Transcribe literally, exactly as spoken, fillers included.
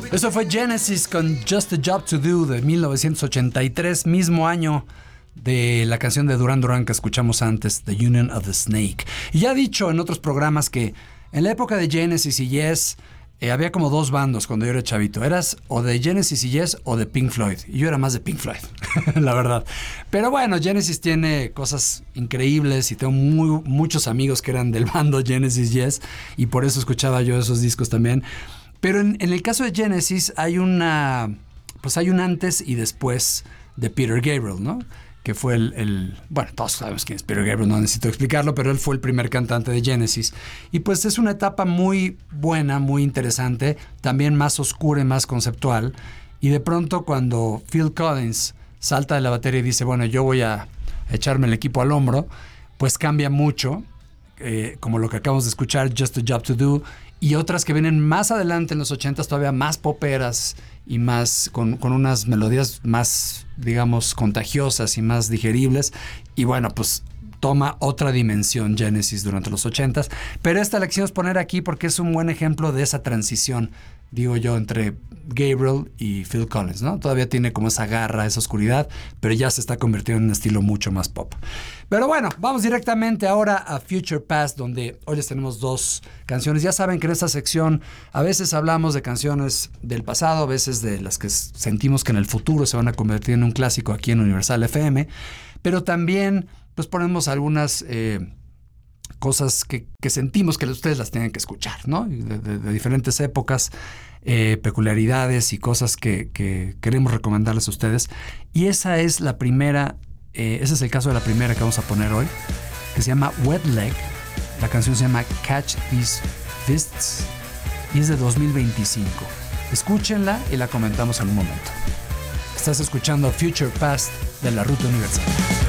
Eso fue Genesis con Just a Job to Do de mil novecientos ochenta y tres, mismo año de la canción de Duran Duran que escuchamos antes, The Union of the Snake. Y ya he dicho en otros programas que en la época de Genesis y Yes eh, había como dos bandos cuando yo era chavito. Eras o de Genesis y Yes o de Pink Floyd. Y yo era más de Pink Floyd, la verdad. Pero bueno, Genesis tiene cosas increíbles y tengo muy, muchos amigos que eran del bando Genesis Yes y por eso escuchaba yo esos discos también. Pero en, en el caso de Genesis hay una, pues hay un antes y después de Peter Gabriel, ¿no? Que fue el, el... Bueno, todos sabemos quién es Peter Gabriel, no necesito explicarlo, pero él fue el primer cantante de Genesis. Y pues es una etapa muy buena, muy interesante, también más oscura y más conceptual. Y de pronto cuando Phil Collins salta de la batería y dice, bueno, yo voy a echarme el equipo al hombro, pues cambia mucho, eh, como lo que acabamos de escuchar, Just a Job to Do, y otras que vienen más adelante en los ochentas, todavía más poperas y más con, con unas melodías más, digamos, contagiosas y más digeribles. Y bueno, pues toma otra dimensión Genesis durante los ochentas. Pero esta la quisimos poner aquí porque es un buen ejemplo de esa transición, digo yo, entre Gabriel y Phil Collins, ¿no? Todavía tiene como esa garra, esa oscuridad, pero ya se está convirtiendo en un estilo mucho más pop. Pero bueno, vamos directamente ahora a Future Past, donde hoy les tenemos dos canciones. Ya saben que en esta sección a veces hablamos de canciones del pasado, a veces de las que sentimos que en el futuro se van a convertir en un clásico aquí en Universal F M, pero también pues ponemos algunas eh, cosas que, que sentimos que ustedes las tienen que escuchar, ¿no? De, de, de diferentes épocas, eh, peculiaridades y cosas que, que queremos recomendarles a ustedes. Y esa es la primera, eh, ese es el caso de la primera que vamos a poner hoy, que se llama Wet Leg. La canción se llama Catch These Fists y es de dos mil veinticinco. Escúchenla y la comentamos en un momento. Estás escuchando Future Past de la Ruta Universal.